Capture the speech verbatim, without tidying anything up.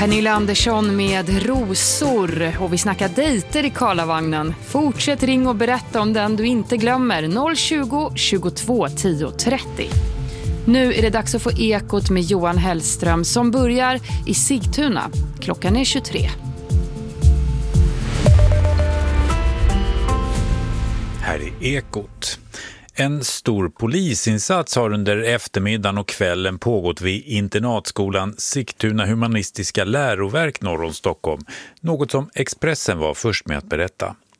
Pernilla Andersson med rosor och vi snackar dejter i Karlavagnen. Fortsätt ring och berätta om den du inte glömmer. noll tjugo, tjugotvå, tio, trettio. Nu är det dags att få Ekot med Johan Hellström som börjar i Sigtuna. Klockan är tjugotre. Här är Ekot. En stor polisinsats har under eftermiddagen och kvällen pågått vid internatskolan Sigtuna humanistiska läroverk norr om Stockholm. Något som Expressen var först med att berätta.